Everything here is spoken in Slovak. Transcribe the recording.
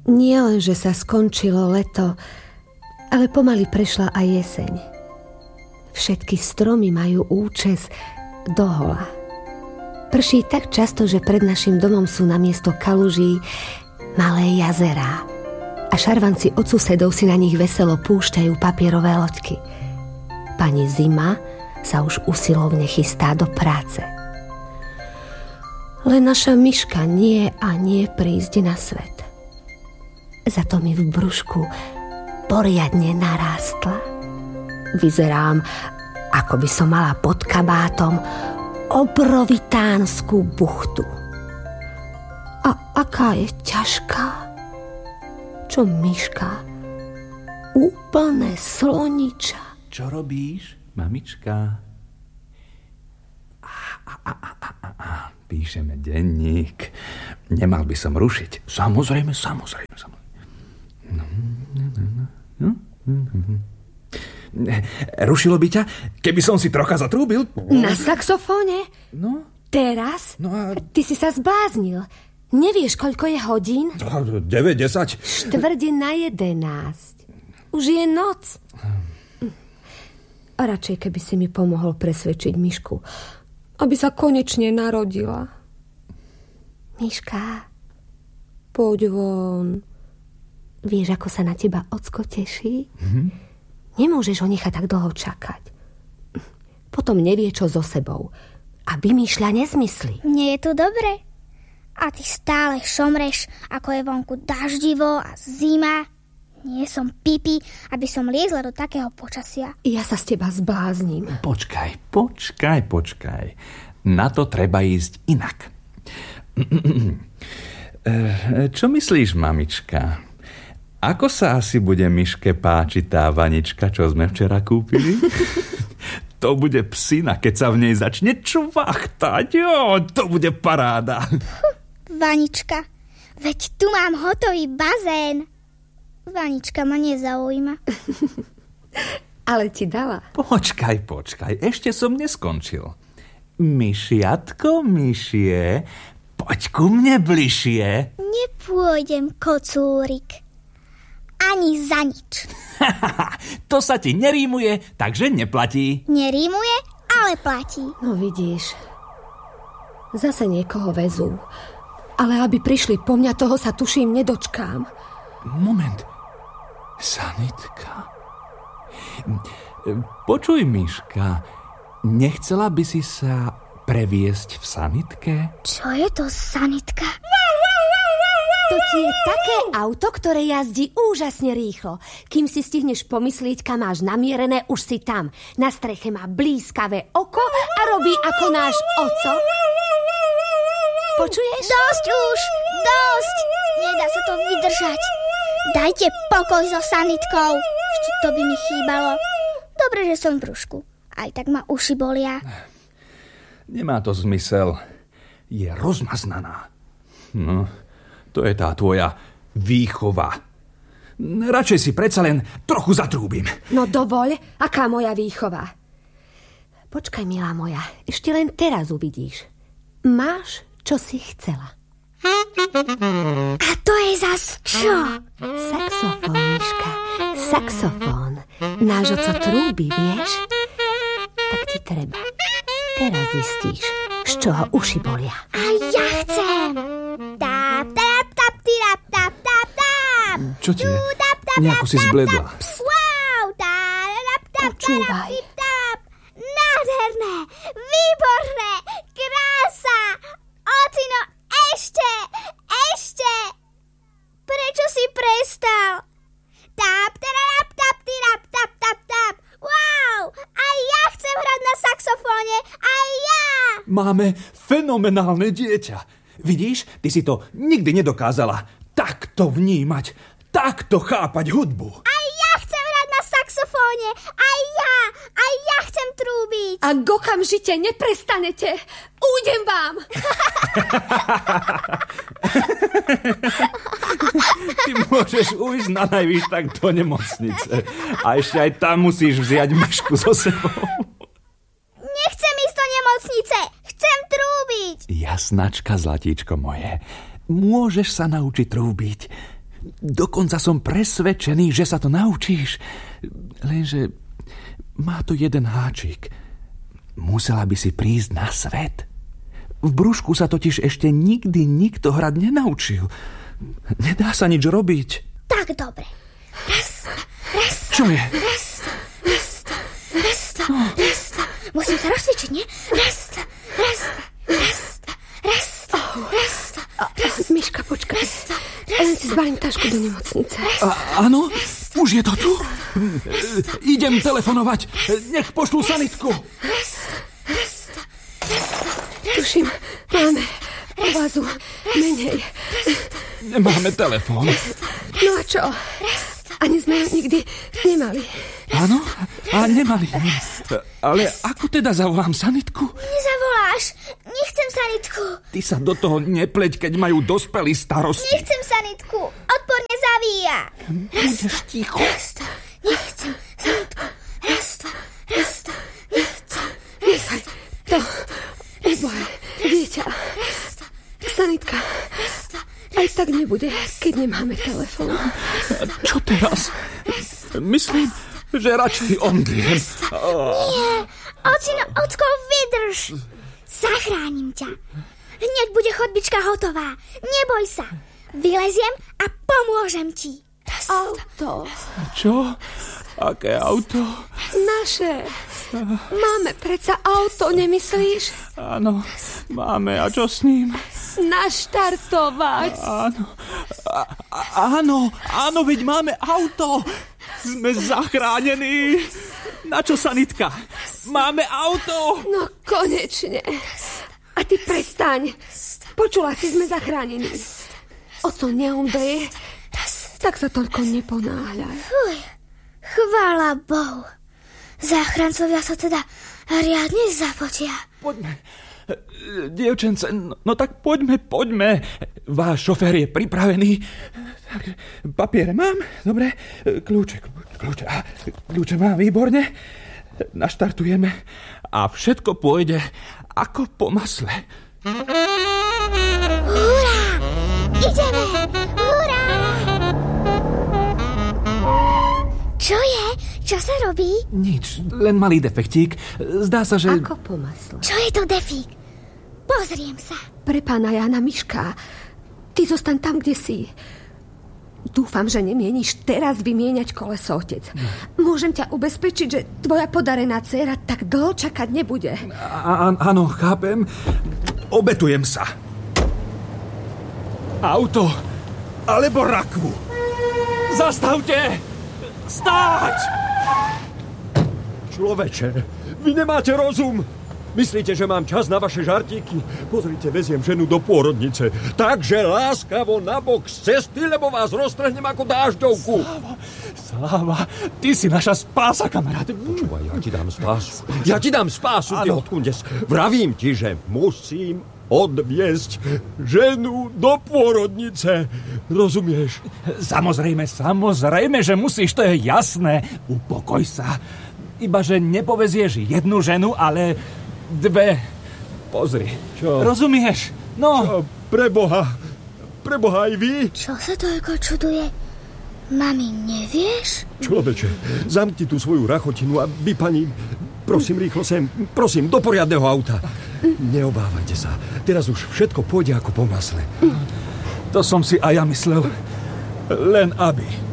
Nie len, že sa skončilo leto, ale pomaly prešla aj jeseň. Všetky stromy majú účes dohola. Prší tak často, že pred našim domom sú namiesto kaluží malé jazerá a šarvanci od susedov si na nich veselo púšťajú papierové loďky. Pani Zima sa už usilovne chystá do práce. Len naša myška nie a nie prísť na svet. Za to mi v brúšku poriadne narástla. Vyzerám, ako by som mala pod kabátom obrovitánsku buchtu. A aká je ťažká? Čo myška? Úplné sloniča. Čo robíš, mamička? Píšeme denník. Nemal by som rušiť. Samozrejme. Rušilo by ťa, keby som si trocha zatrúbil? Na saxofóne? No. Teraz? No a... Ty si sa zbláznil. Nevieš, koľko je hodín? 9, 10. 10:45. Už je noc. A radšej, keby si mi pomohol presvedčiť myšku, aby sa konečne narodila. Myška, poď von. Vieš, ako sa na teba ocko teší? Nemôžeš ho nechať tak dlho čakať. Potom nevie, čo so sebou. A vymýšľa nezmysly. Nie je tu dobre? A ty stále šomreš, ako je vonku daždivo a zima. Nie som pipi, aby som liezla do takého počasia. Ja sa z teba zblázním. Počkaj. Na to treba ísť inak. Čo myslíš, mamička? Ako sa asi bude myške páčiť tá vanička, čo sme včera kúpili? To bude psina, keď sa v nej začne čvachtať. To bude paráda. Vanička, veď tu mám hotový bazén. Vanička ma nezaujíma. Ale ti dala. Počkaj, ešte som neskončil. Myšiatko, myšie, poď ku mne bližšie. Nepôjdem, kocúrik. Ani za nič. To sa ti nerímuje, takže neplatí. Nerímuje, ale platí. No vidíš, zase niekoho vezú. Ale aby prišli po mňa, toho sa tuším nedočkám. Moment. Sanitka. Počuj, myška, nechcela by si sa previesť v sanitke? Čo je to sanitka? To ti je také auto, ktoré jazdí úžasne rýchlo. Kým si stihneš pomyslieť, kam máš namierené, už si tam. Na streche má blízkavé oko a robí ako náš oco. Počuješ? Dosť už! Dosť! Nedá sa to vydržať. Dajte pokoj so sanitkou. Ešte to by mi chýbalo. Dobre, že som v brúšku. Aj tak ma uši bolia. Nemá to zmysel. Je rozmaznaná. No, to je tá tvoja výchova. Radšej si predsa len trochu zatrúbim. No dovoľ, aká moja výchova. Počkaj, milá moja, ešte len teraz uvidíš. Máš, čo si chcela. A to je zas čo? Saxofón, myška, saxofón. Náš oco trúbi, vieš? Tak ti treba. Teraz zistíš, z čoho uši bolia. A ja chcem. Tap, tap, tap, tap, tap, tap, tap. Čo ti je? Nejako si zbledla. Wow, tap, tap, Počúvaj. tap. Nádherné, výborné, krása. Ocino, ešte. Prečo si prestal? Tap, tap, tap, tap, tap, tap, tap. Wow, aj ja chcem hrať na saxofóne, aj ja. Máme fenomenálne dieťa. Vidíš, ty si to nikdy nedokázala takto vnímať, takto chápať hudbu. Aj ja chcem hrať na saxofóne, aj ja chcem trúbiť. Ak okamžite neprestanete, ujdem vám. Ty môžeš ujsť na najvýš tak do nemocnice. A ešte aj tam musíš vziať myšku so sebou. Nechcem ísť do nemocnice, chcem trúbiť. Jasnačka, zlatíčko moje, môžeš sa naučiť trúbiť. Dokonca som presvedčený, že sa to naučíš. Lenže má to jeden háčik. Musela by si prísť na svet. V brúšku sa totiž ešte nikdy nikto hrať nenaučil. Nedá sa nič robiť. Tak dobre. Raz. Čo je? Raz. Musím sa rozcvičiť, nie? Raz. Miška, počkaj. Len si zbalím tašku do nemocnice. Áno, už je to tu. Idem telefonovať. Nech pošlú sanitku. Tuším, máme ovazu menej. Nemáme telefón. No a čo? Ani sme ju nikdy nemali. Áno, a nemali. Ale ako teda zavolám sanitku? Nezavoláš. Nechcem sanitku. Ty sa do toho nepleť, keď majú dospelí starosti. Nechcem sanitku. Odporne zavíja. Budeš ticho. Nechcem sanitku. Nechaj to. Uboje, dieťa. Sanitka. Aj tak nebude, keď nemáme telefón. Čo teraz? Myslím, že radšej omdliem. Nie, ocko, vydrž. Zachránim ťa. Hneď bude chodbička hotová. Neboj sa. Vyleziem a pomôžem ti. Auto. Čo? Aké auto? Naše. Máme predsa auto, nemyslíš? Áno, máme. A čo s ním? Naštartovať. Áno, veď máme auto. Sme zachránení. Na čo sanitka? Máme auto. No konečne. A ty prestaň. Počula si, sme zachránení. Oco neumdleje, tak sa toľko neponáhľaj. Chvála Bohu. Záchrancovia sa teda riadne zapotia. Poďme. Dievčence, no tak poďme. Váš šofér je pripravený. Tak, papiere mám, dobre. Kľúče mám, výborne. Naštartujeme a všetko pôjde ako po masle. Hurá! Ideme! Hurá! Čo je? Čo sa robí? Nič, len malý defektík. Zdá sa, že... Ako po masle. Čo je to defík? Pozriem sa. Pre pána Jána, Miška, ty zostaň tam, kde si. Dúfam, že nemieníš teraz vymieňať koleso, otec. Môžem ťa ubezpečiť, že tvoja podarená dcéra tak dlho čakať nebude. Áno, chápem. Obetujem sa. Auto alebo rakvu. Zastavte! Stáť! Človeče, vy nemáte rozum. Myslíte, že mám čas na vaše žartíky? Pozrite, veziem ženu do pôrodnice. Takže láskavo nabok z cesty, lebo vás roztrhnem ako dážďovku. Sláva, ty si naša spása, kamarát. Počúvaj, ja ti dám spásu, ty odkundes. Vravím ti, že musím odviesť ženu do pôrodnice. Rozumieš? Samozrejme, že musíš, to je jasné. Upokoj sa. Iba, že nepovezieš jednu ženu, ale 2. Pozri. Čo? Rozumieš? No. Preboha aj vy? Čo sa toľko čuduje? Mami, nevieš? Človeče, zamkni tú svoju rachotinu a vy, pani, prosím, rýchlo sem. Prosím, do poriadneho auta. Neobávajte sa. Teraz už všetko pôjde ako po masle. To som si aj ja myslel. Len aby.